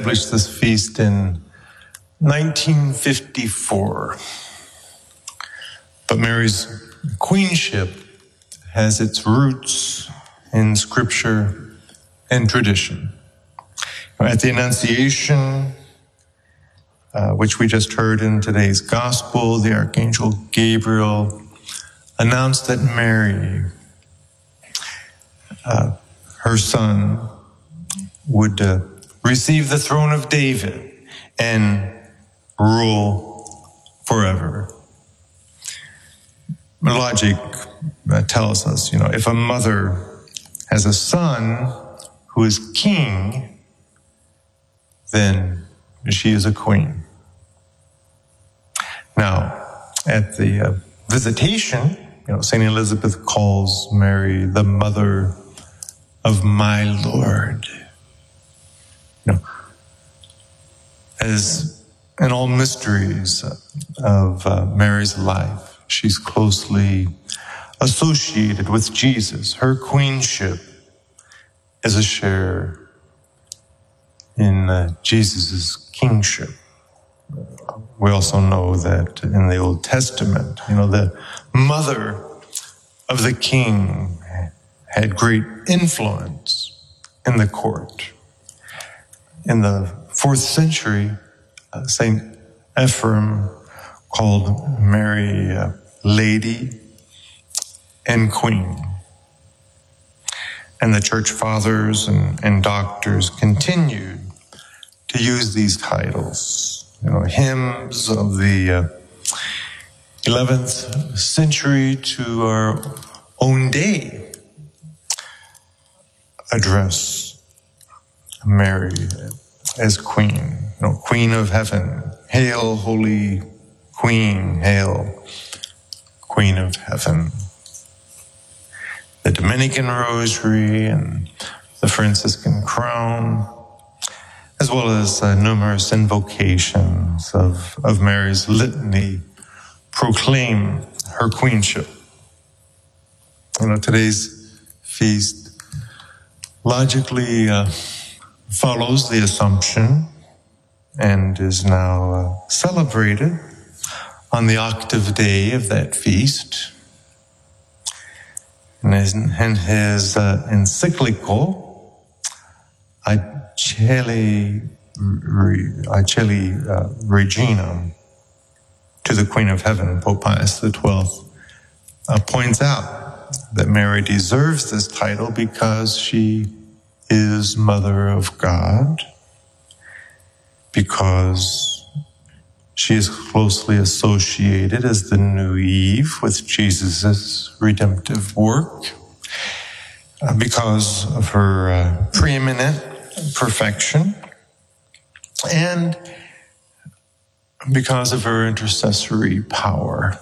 established this feast in 1954. But Mary's queenship has its roots in Scripture and tradition. At the Annunciation, which we just heard in today's Gospel, the Archangel Gabriel announced that Mary, her son, would receive the throne of David and rule forever. Logic tells us, if a mother has a son who is king, then she is a queen. Now, at the visitation, St. Elizabeth calls Mary the mother of my Lord. As in all mysteries of Mary's life, she's closely associated with Jesus. Her queenship is a share in Jesus' kingship. We also know that in the Old Testament, the mother of the king had great influence in the court. In the 4th century, St. Ephrem called Mary Lady and Queen. And the church fathers and doctors continued to use these titles. Hymns of the 11th century to our own day address Mary as Queen. Queen of Heaven. Hail, Holy Queen. Hail, Queen of Heaven. The Dominican Rosary and the Franciscan Crown, as well as numerous invocations of Mary's litany, proclaim her queenship. Today's feast logically follows the Assumption and is now celebrated on the octave day of that feast. And in his encyclical, Aeceli Reginam, to the Queen of Heaven, Pope Pius XII points out that Mary deserves this title because she is Mother of God, because she is closely associated as the new Eve with Jesus' redemptive work, because of her preeminent perfection, and because of her intercessory power.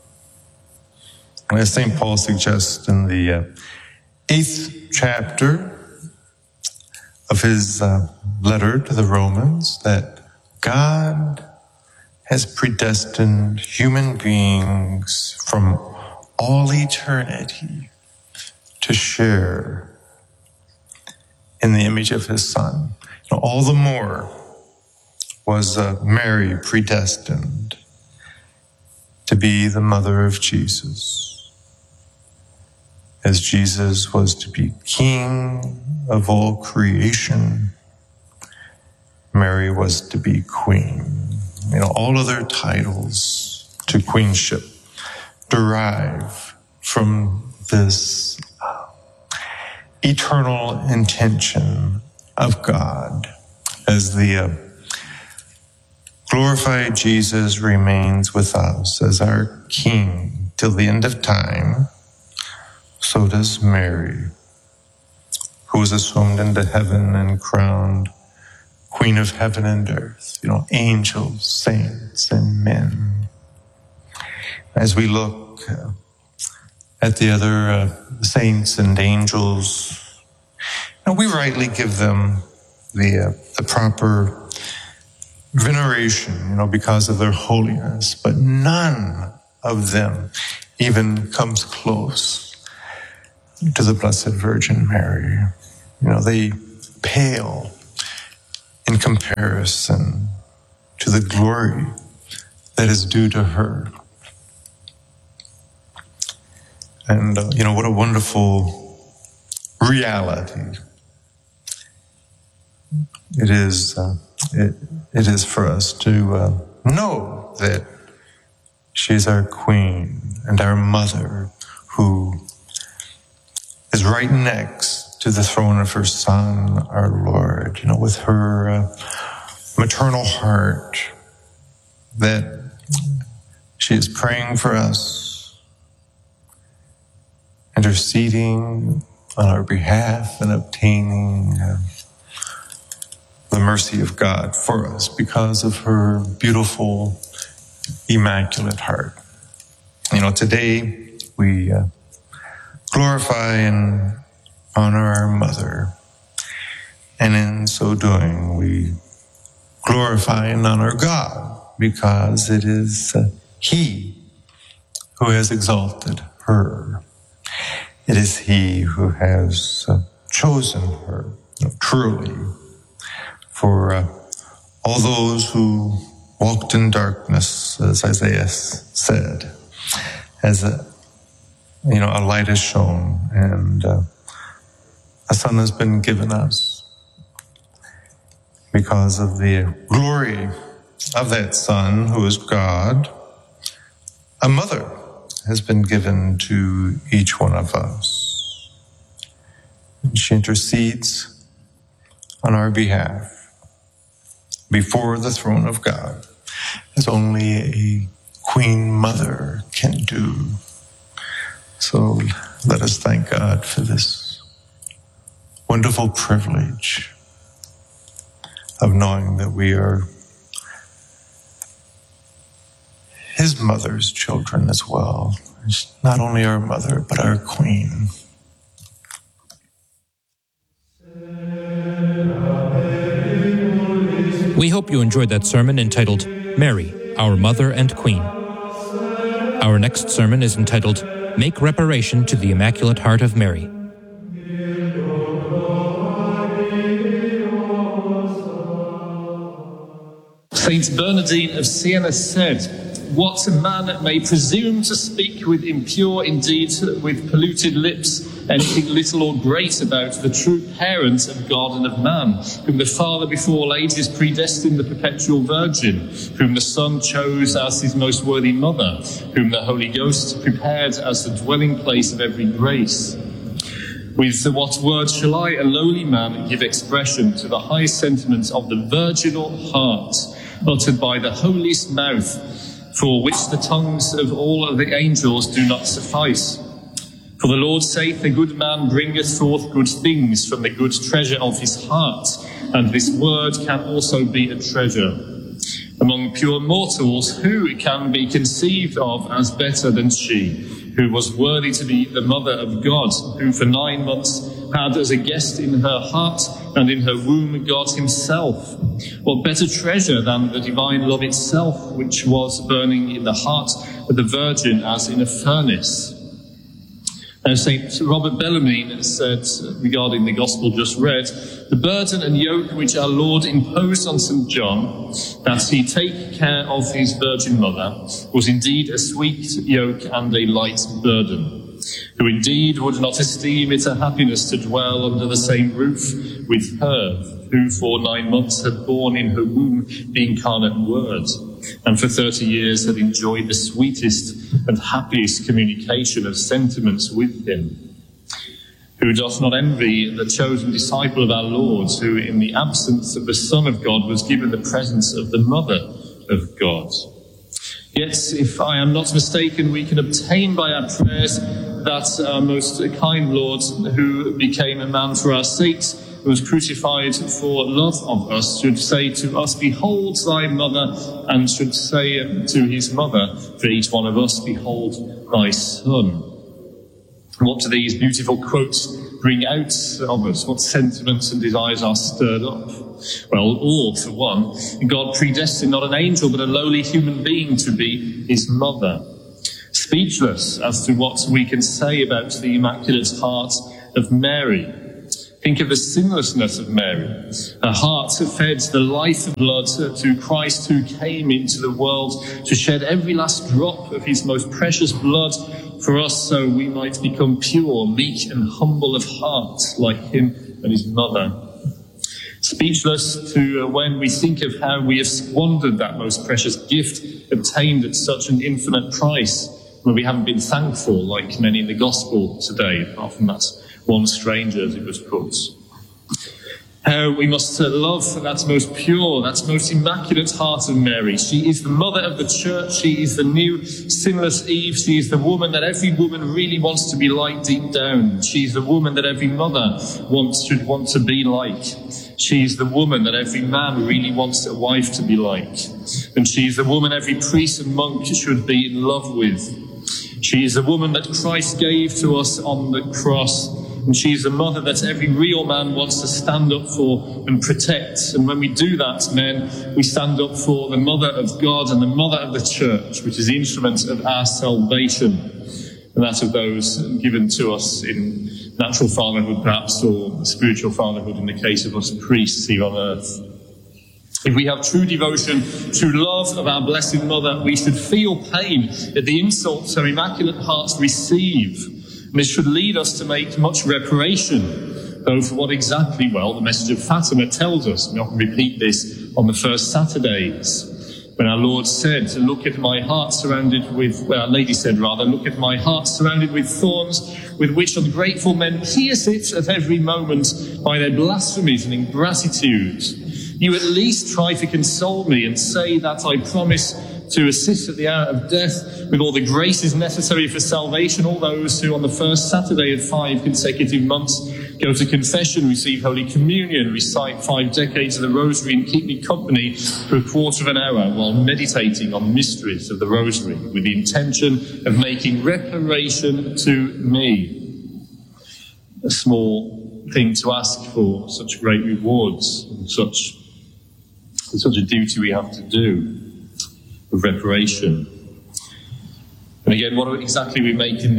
As St. Paul suggests in the 8th chapter of his letter to the Romans, that God has predestined human beings from all eternity to share in the image of his Son. All the more was Mary predestined to be the mother of Jesus, as Jesus was to be King of all creation. Mary was to be Queen. All other titles to queenship derive from this eternal intention of God, as the glorified Jesus remains with us as our King till the end of time. So does Mary, who was assumed into heaven and crowned Queen of heaven and earth, angels, saints, and men. As we look at the other saints and angels, we rightly give them the proper veneration, because of their holiness, but none of them even comes close to the Blessed Virgin Mary. They pale in in comparison to the glory that is due to her. And, what a wonderful reality it is for us to know that she's our queen and our mother who is right next to the throne of her Son, our Lord, with her maternal heart, that she is praying for us, interceding on our behalf and obtaining the mercy of God for us because of her beautiful, immaculate heart. Today we glorify and honor our mother, and in so doing we glorify and honor God because it is He who has exalted her. It is He who has chosen her truly for all those who walked in darkness, as Isaiah said, as a light is shown and a son has been given us. Because of the glory of that Son who is God, a mother has been given to each one of us. And she intercedes on our behalf before the throne of God, as only a queen mother can do. So let us thank God for this wonderful privilege of knowing that we are His mother's children as well. She's not only our mother, but our queen. We hope you enjoyed that sermon entitled Mary, Our Mother and Queen. Our next sermon is entitled Make Reparation to the Immaculate Heart of Mary. Saint Bernardine of Siena said, "What man may presume to speak with impure, indeed with polluted lips, anything little or great about the true parent of God and of man, whom the Father before all ages predestined the perpetual Virgin, whom the Son chose as his most worthy mother, whom the Holy Ghost prepared as the dwelling place of every grace? With what word shall I, a lowly man, give expression to the high sentiments of the virginal heart, uttered by the holiest mouth, for which the tongues of all the angels do not suffice? For the Lord saith, a good man bringeth forth good things from the good treasure of his heart, and this word can also be a treasure. Among pure mortals, who can be conceived of as better than she, who was worthy to be the mother of God, who for 9 months had as a guest in her heart and in her womb God himself? What better treasure than the divine love itself, which was burning in the heart of the Virgin as in a furnace? Now, St. Robert Bellarmine said regarding the Gospel just read, the burden and yoke which our Lord imposed on St. John, that he take care of his Virgin Mother, was indeed a sweet yoke and a light burden, who indeed would not esteem it a happiness to dwell under the same roof with her, who for 9 months had borne in her womb the incarnate Word, and for 30 years had enjoyed the sweetest and happiest communication of sentiments with him, who doth not envy the chosen disciple of our Lord, who in the absence of the Son of God was given the presence of the Mother of God. Yet, if I am not mistaken, we can obtain by our prayers that our most kind Lord, who became a man for our sakes, who was crucified for love of us, should say to us, behold thy mother, and should say to his mother, for each one of us, behold thy son. What do these beautiful quotes bring out of us? What sentiments and desires are stirred up? Well, all, for one, God predestined not an angel, but a lowly human being to be his mother. Speechless as to what we can say about the Immaculate Heart of Mary, Think of the sinlessness of Mary. Her heart fed the life of blood to Christ, who came into the world to shed every last drop of his most precious blood for us, so we might become pure, meek and humble of heart like him and his mother. Speechless to when we think of how we have squandered that most precious gift obtained at such an infinite price, when we haven't been thankful like many in the gospel today, apart from that one stranger, as it was put. How we must love that most pure, that most immaculate heart of Mary. She is the mother of the church. She is the new sinless Eve. She is the woman that every woman really wants to be like deep down. She is the woman that every mother should want to be like. She is the woman that every man really wants a wife to be like. And she is the woman every priest and monk should be in love with. She is the woman that Christ gave to us on the cross. And she is the mother that every real man wants to stand up for and protect. And when we do that, men, we stand up for the mother of God and the mother of the church, which is the instrument of our salvation, and that of those given to us in natural fatherhood, perhaps, or spiritual fatherhood in the case of us priests here on earth. If we have true devotion, true love of our Blessed Mother, we should feel pain at the insults her immaculate hearts receive. And this should lead us to make much reparation, though for what exactly, well, the message of Fatima tells us. We often repeat this on the first Saturdays, when our Lord said, look at my heart surrounded with, well, Our Lady said rather, look at my heart surrounded with thorns, with which ungrateful men pierce it at every moment by their blasphemies and ingratitude. You at least try to console me and say that I promise to assist at the hour of death with all the graces necessary for salvation, all those who on the first Saturday of 5 consecutive months go to confession, receive Holy Communion, recite 5 decades of the Rosary and keep me company for a quarter of an hour while meditating on the mysteries of the Rosary with the intention of making reparation to me. A small thing to ask for such great rewards and such a duty we have to do of reparation. And again, what exactly are we making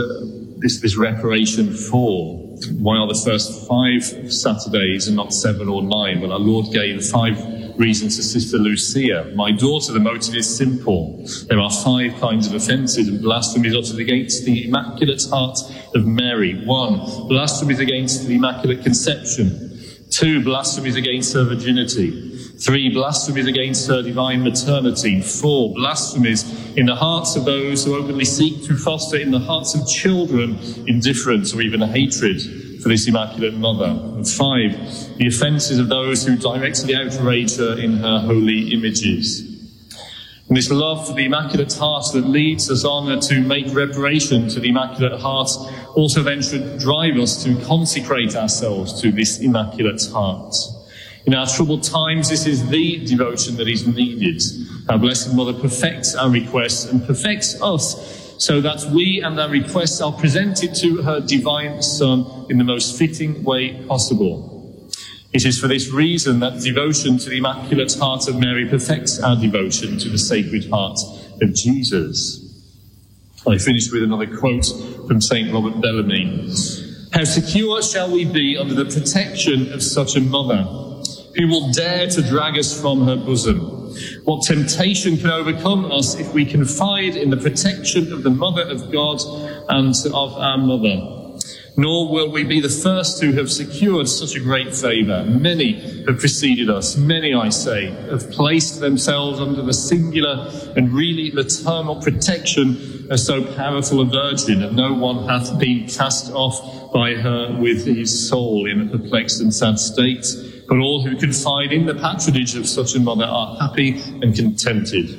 this reparation for? Why are the first 5 Saturdays and not 7 or 9? Well, our Lord gave 5 reasons to Sister Lucia. My daughter, the motive is simple. There are 5 kinds of offences and blasphemies uttered against the Immaculate Heart of Mary. 1, blasphemies against the Immaculate Conception. 2, blasphemies against her virginity. 3, blasphemies against her divine maternity. 4, blasphemies in the hearts of those who openly seek to foster in the hearts of children indifference or even hatred for this Immaculate Mother. And 5, the offences of those who directly outrage her in her holy images. And this love for the Immaculate Heart that leads us on to make reparation to the Immaculate Heart also then should drive us to consecrate ourselves to this Immaculate Heart. In our troubled times, this is the devotion that is needed. Our Blessed Mother perfects our requests and perfects us so that we and our requests are presented to her divine Son in the most fitting way possible. It is for this reason that devotion to the Immaculate Heart of Mary perfects our devotion to the Sacred Heart of Jesus. I finish with another quote from St. Robert Bellamy. How secure shall we be under the protection of such a mother? Who will dare to drag us from her bosom? What temptation can overcome us if we confide in the protection of the Mother of God and of our Mother? Nor will we be the first who have secured such a great favour. Many have preceded us, many, I say, have placed themselves under the singular and really maternal protection of so powerful a Virgin, and no one hath been cast off by her with his soul in a perplexed and sad state. But all who confide in the patronage of such a mother are happy and contented.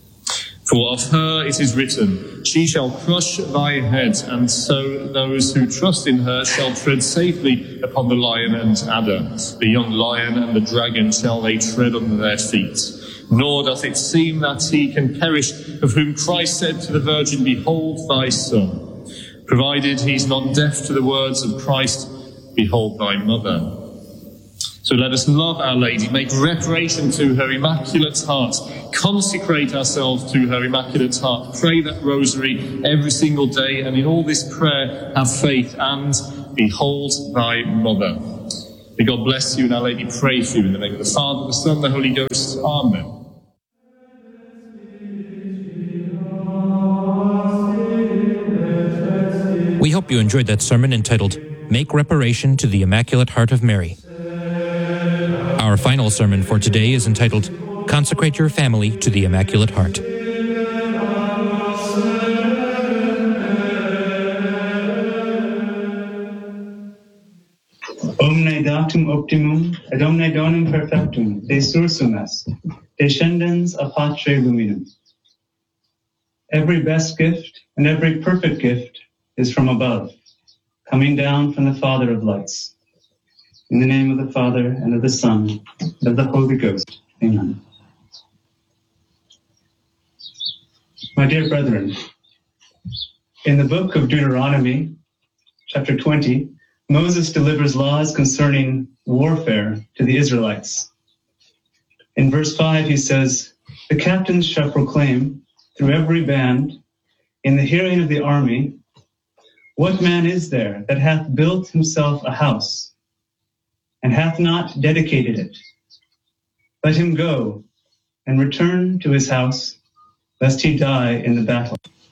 For of her it is written, she shall crush thy head, and so those who trust in her shall tread safely upon the lion and adder. The young lion and the dragon shall they tread under their feet. Nor doth it seem that he can perish, of whom Christ said to the Virgin, behold thy son. Provided he is not deaf to the words of Christ, behold thy mother. So let us love Our Lady, make reparation to her Immaculate Heart, consecrate ourselves to her Immaculate Heart, pray that Rosary every single day, and in all this prayer have faith and behold thy mother. May God bless you and Our Lady pray for you in the name of the Father, the Son, and the Holy Ghost. Amen. We hope you enjoyed that sermon entitled, Make Reparation to the Immaculate Heart of Mary. Our final sermon for today is entitled, Consecrate Your Family to the Immaculate Heart. Omne datum optimum, et omne donum perfectum, de sursum est, descendens a patre luminum. Every best gift and every perfect gift is from above, coming down from the Father of lights. In the name of the Father, and of the Son, and of the Holy Ghost. Amen. My dear brethren, in the book of Deuteronomy, chapter 20, Moses delivers laws concerning warfare to the Israelites. In verse 5, he says, "The captains shall proclaim through every band, in the hearing of the army, what man is there that hath built himself a house, and hath not dedicated it? Let him go and return to his house, lest he die in the battle."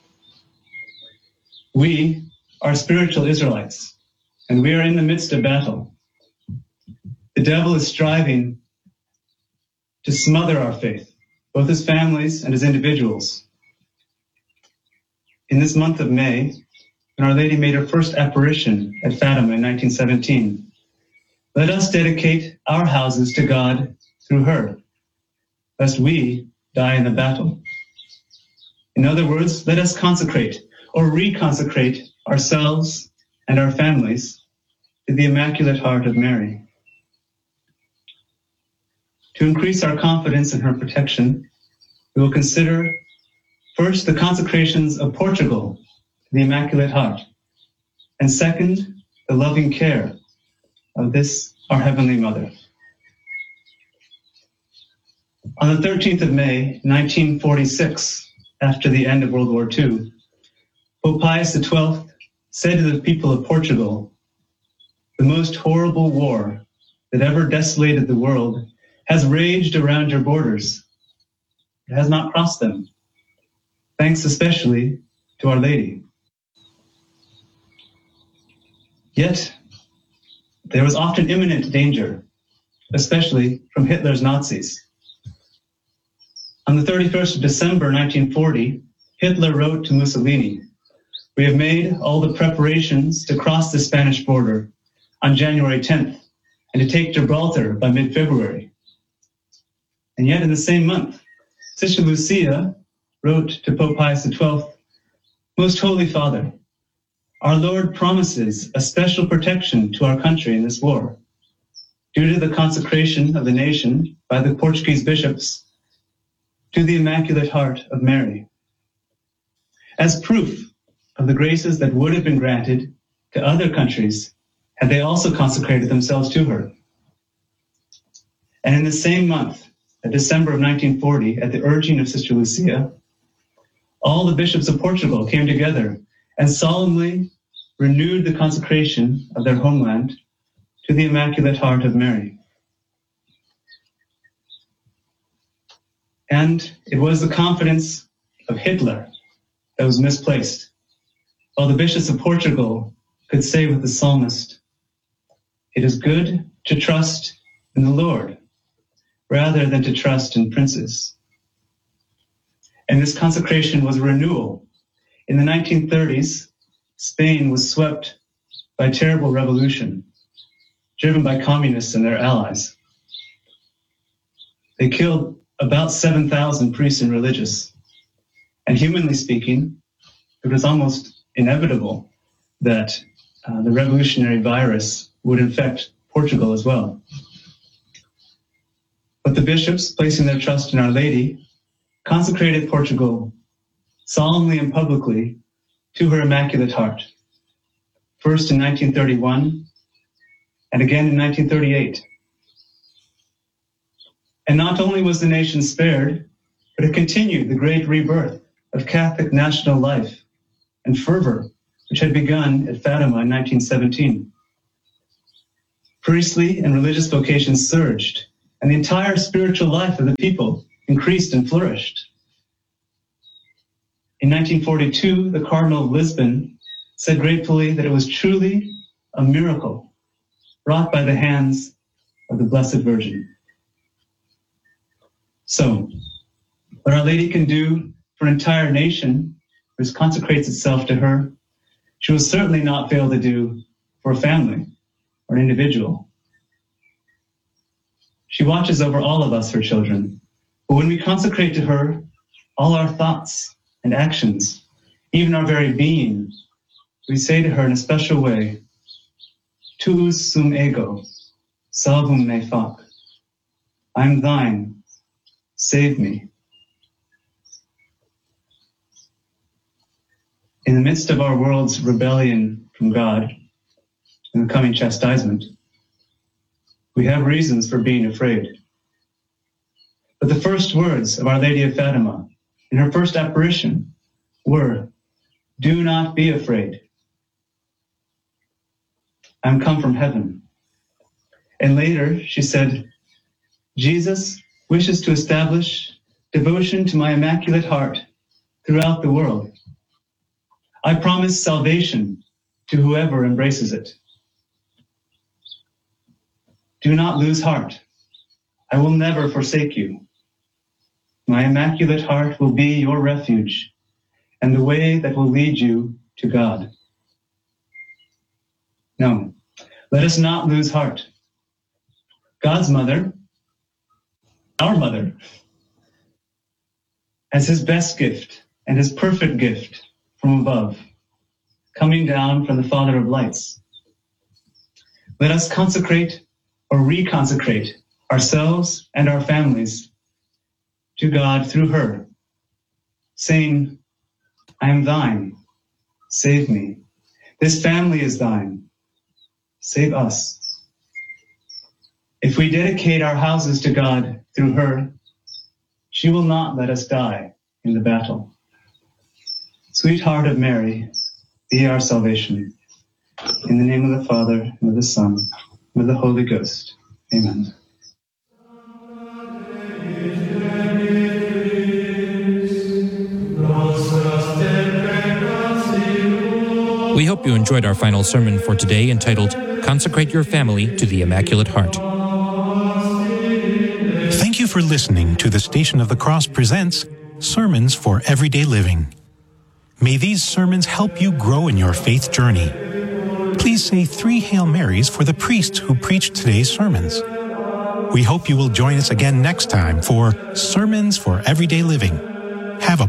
We are spiritual Israelites, and we are in the midst of battle. The devil is striving to smother our faith, both as families and as individuals. In this month of May, when Our Lady made her first apparition at Fatima in 1917, let us dedicate our houses to God through her, lest we die in the battle. In other words, let us consecrate or reconsecrate ourselves and our families to the Immaculate Heart of Mary. To increase our confidence in her protection, we will consider first the consecrations of Portugal to the Immaculate Heart, and second, the loving care of this, our Heavenly Mother. On the 13th of May, 1946, after the end of World War II, Pope Pius XII said to the people of Portugal, "The most horrible war that ever desolated the world has raged around your borders. It has not crossed them, thanks especially to Our Lady." Yet, there was often imminent danger, especially from Hitler's Nazis. On the 31st of December 1940, Hitler wrote to Mussolini, "We have made all the preparations to cross the Spanish border on January 10th and to take Gibraltar by mid-February." And yet in the same month, Sister Lucia wrote to Pope Pius XII, "Most Holy Father, our Lord promises a special protection to our country in this war, due to the consecration of the nation by the Portuguese bishops to the Immaculate Heart of Mary. As proof of the graces that would have been granted to other countries had they also consecrated themselves to her." And in the same month, in December of 1940, at the urging of Sister Lucia, all the bishops of Portugal came together and solemnly renewed the consecration of their homeland to the Immaculate Heart of Mary. And it was the confidence of Hitler that was misplaced, while the bishops of Portugal could say with the psalmist, "It is good to trust in the Lord rather than to trust in princes." And this consecration was a renewal. In the 1930s, Spain was swept by a terrible revolution, driven by communists and their allies. They killed about 7,000 priests and religious. And humanly speaking, it was almost inevitable that the revolutionary virus would infect Portugal as well. But the bishops, placing their trust in Our Lady, consecrated Portugal solemnly and publicly to her Immaculate Heart, first in 1931 and again in 1938. And not only was the nation spared, but it continued the great rebirth of Catholic national life and fervor, which had begun at Fatima in 1917. Priestly and religious vocations surged, and the entire spiritual life of the people increased and flourished. In 1942, the Cardinal of Lisbon said gratefully that it was truly a miracle wrought by the hands of the Blessed Virgin. So, what Our Lady can do for an entire nation, which consecrates itself to her, she will certainly not fail to do for a family or an individual. She watches over all of us, her children. But when we consecrate to her all our thoughts and actions, even our very being, we say to her in a special way, Tuus sum ego, salvum me fac. I am thine, save me. In the midst of our world's rebellion from God and the coming chastisement, we have reasons for being afraid. But the first words of Our Lady of Fatima in her first apparition were, do not be afraid. I am come from heaven. And later she said, Jesus wishes to establish devotion to my Immaculate Heart throughout the world. I promise salvation to whoever embraces it. Do not lose heart. I will never forsake you. My Immaculate Heart will be your refuge and the way that will lead you to God. No, let us not lose heart. God's mother, our mother, as his best gift and his perfect gift from above, coming down from the Father of lights. Let us consecrate or reconsecrate ourselves and our families to God through her, saying, I am thine, save me. This family is thine, save us. If we dedicate our houses to God through her, she will not let us die in the battle. Sweet Heart of Mary, be our salvation. In the name of the Father, and of the Son, and of the Holy Ghost. Amen. We hope you enjoyed our final sermon for today entitled, Consecrate Your Family to the Immaculate Heart. Thank you for listening to the Station of the Cross presents Sermons for Everyday Living. May these sermons help you grow in your faith journey. Please say 3 Hail Marys for the priests who preached today's sermons. We hope you will join us again next time for Sermons for Everyday Living.